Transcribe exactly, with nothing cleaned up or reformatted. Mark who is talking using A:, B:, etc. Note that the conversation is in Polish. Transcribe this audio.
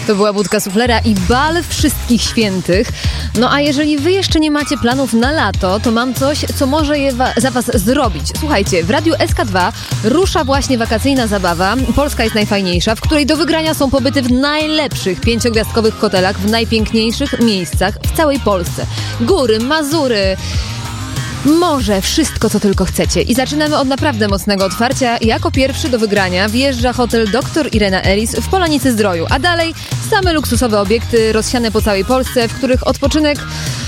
A: To była Budka Suflera i bal wszystkich świętych. No a jeżeli wy jeszcze nie macie planów na lato, to mam coś, co może je wa- za was zrobić. Słuchajcie, w Radiu S K dwa rusza właśnie wakacyjna zabawa Polska jest najfajniejsza, w której do wygrania są pobyty w najlepszych pięciogwiazdkowych hotelach w najpiękniejszych miejscach w całej Polsce. Góry, Mazury, morze, wszystko co tylko chcecie. I zaczynamy od naprawdę mocnego otwarcia. Jako pierwszy do wygrania wjeżdża hotel doktor Irena Ellis w Polanicy Zdroju, a dalej same luksusowe obiekty rozsiane po całej Polsce, w których odpoczynek